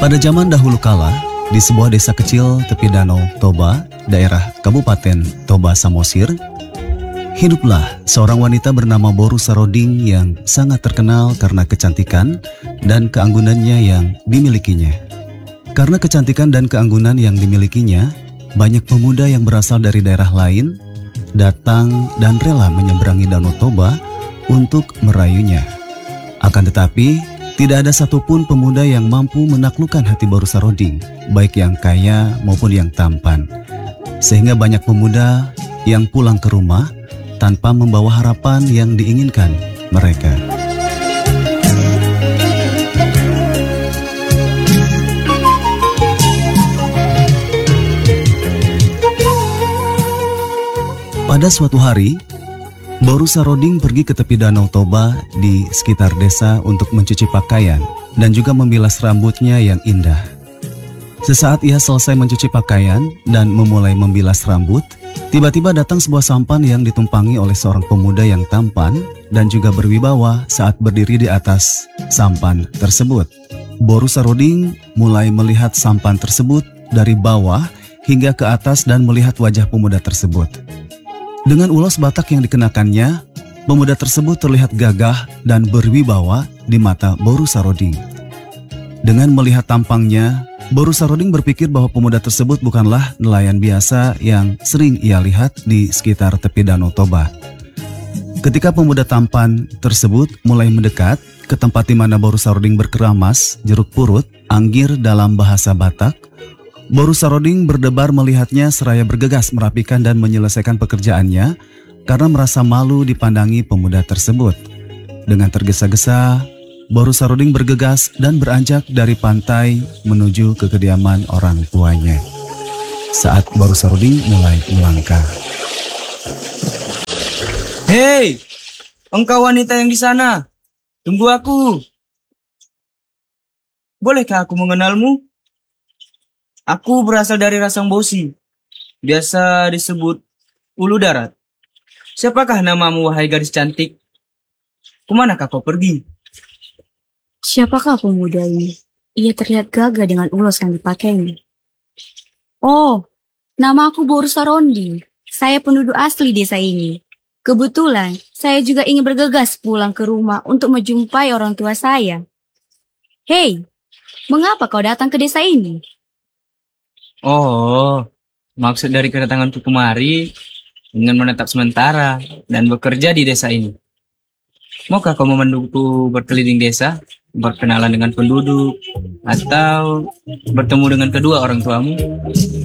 Pada zaman dahulu kala, di sebuah desa kecil tepi Danau Toba, daerah Kabupaten Toba Samosir, hiduplah seorang wanita bernama Boru Saroding yang sangat terkenal karena kecantikan dan keanggunannya yang dimilikinya. Karena kecantikan dan keanggunan yang dimilikinya, banyak pemuda yang berasal dari daerah lain datang dan rela menyeberangi Danau Toba untuk merayunya. Akan tetapi, tidak ada satupun pemuda yang mampu menaklukkan hati Boru Saroding, baik yang kaya maupun yang tampan. Sehingga banyak pemuda yang pulang ke rumah tanpa membawa harapan yang diinginkan mereka. Pada suatu hari, Boru Saroding pergi ke tepi Danau Toba di sekitar desa untuk mencuci pakaian dan juga membilas rambutnya yang indah. Sesaat ia selesai mencuci pakaian dan memulai membilas rambut, tiba-tiba datang sebuah sampan yang ditumpangi oleh seorang pemuda yang tampan dan juga berwibawa saat berdiri di atas sampan tersebut. Boru Saroding mulai melihat sampan tersebut dari bawah hingga ke atas dan melihat wajah pemuda tersebut. Dengan ulos Batak yang dikenakannya, pemuda tersebut terlihat gagah dan berwibawa di mata Boru Saroding. Dengan melihat tampangnya, Boru Saroding berpikir bahwa pemuda tersebut bukanlah nelayan biasa yang sering ia lihat di sekitar tepi Danau Toba. Ketika pemuda tampan tersebut mulai mendekat ke tempat di mana Boru Saroding berkeramas, jeruk purut, anggir dalam bahasa Batak, Boru Saroding berdebar melihatnya seraya bergegas merapikan dan menyelesaikan pekerjaannya karena merasa malu dipandangi pemuda tersebut. Dengan tergesa-gesa, Boru Saroding bergegas dan beranjak dari pantai menuju ke kediaman orang tuanya. Saat Boru Saroding mulai melangkah. Hei, engkau wanita yang di sana, tunggu aku. Bolehkah aku mengenalmu? Aku berasal dari Rasang Bosi, biasa disebut Ulu Darat. Siapakah namamu, wahai gadis cantik? Kemanakah kau pergi? Siapakah pemuda ini? Ia terlihat gagah dengan ulos yang dipakainya. Oh, nama aku Boru Saroding. Saya penduduk asli desa ini. Kebetulan, saya juga ingin bergegas pulang ke rumah untuk menjumpai orang tua saya. Hei, mengapa kau datang ke desa ini? Oh, maksud dari kedatanganku kemari ingin menetap sementara dan bekerja di desa ini. Maukah kau memanduku berkeliling desa, berkenalan dengan penduduk, atau bertemu dengan kedua orang tuamu?